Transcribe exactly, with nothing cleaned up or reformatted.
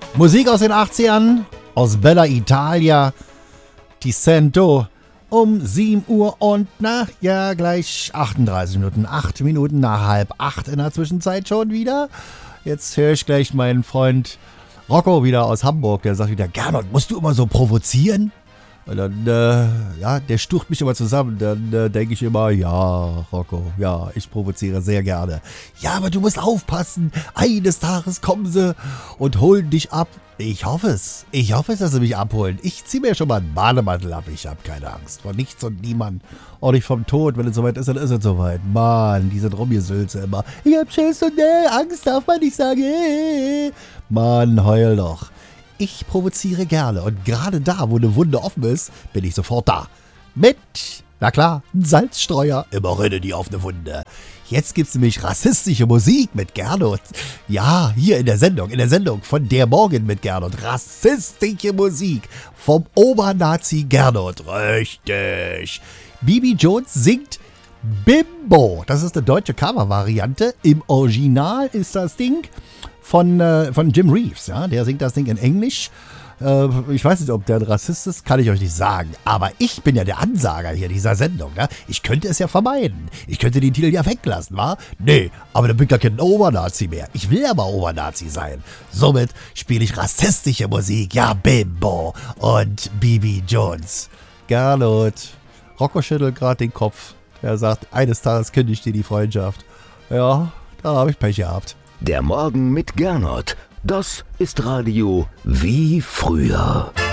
Musik aus den achtzigern, aus Bella Italia, die Cento, um sieben Uhr und na, ja, gleich achtunddreißig Minuten, acht Minuten nach halb acht in der Zwischenzeit schon wieder. Jetzt höre ich gleich meinen Freund Rocco wieder aus Hamburg, der sagt wieder, Gernot, musst du immer so provozieren? Und dann, äh, ja, der stucht mich immer zusammen. Dann äh, denke ich immer, ja, Rocco, ja, ich provoziere sehr gerne. Ja, aber du musst aufpassen. Eines Tages kommen sie und holen dich ab. Ich hoffe es. Ich hoffe es, dass sie mich abholen. Ich ziehe mir schon mal einen Bademantel ab. Ich habe keine Angst vor nichts und niemand. Auch nicht vom Tod. Wenn es soweit ist, dann ist es soweit. Mann, die sind rumgesülze immer. Ich hab Schiss und äh, Angst darf man nicht sagen. Äh. Mann, heul doch. Ich provoziere gerne und gerade da, wo eine Wunde offen ist, bin ich sofort da. Mit, na klar, ein Salzstreuer, immer renne die auf eine Wunde. Jetzt gibt's nämlich rassistische Musik mit Gernot. Ja, hier in der Sendung, in der Sendung von Der Morgen mit Gernot. Rassistische Musik vom Obernazi Gernot. Richtig. Bibi Jones singt Bimbo. Das ist eine deutsche Cover-Variante. Im Original ist das Ding von, äh, von Jim Reeves. Ja? Der singt das Ding in Englisch. Äh, ich weiß nicht, ob der ein Rassist ist, kann ich euch nicht sagen. Aber ich bin ja der Ansager hier dieser Sendung. Ne? Ich könnte es ja vermeiden. Ich könnte den Titel ja weglassen, wa? Nee, aber dann bin ich gar kein Obernazi mehr. Ich will aber Obernazi sein. Somit spiele ich rassistische Musik. Ja, Bimbo und Bibi Jones. Gernot. Rocco schüttelt gerade den Kopf. Er sagt, eines Tages kündigt dir die Freundschaft. Ja, da habe ich Pech gehabt. Der Morgen mit Gernot. Das ist Radio wie früher.